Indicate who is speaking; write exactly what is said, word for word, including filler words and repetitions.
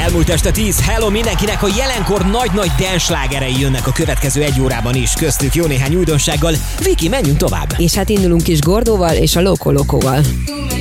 Speaker 1: elmúlt este tíz. Hello mindenkinek, a jelenkor nagy-nagy dance slágerei jönnek a következő egy órában is, köztük jó néhány újdonsággal. Viki, menjünk tovább!
Speaker 2: És hát indulunk is Gordóval és a Loco Locóval.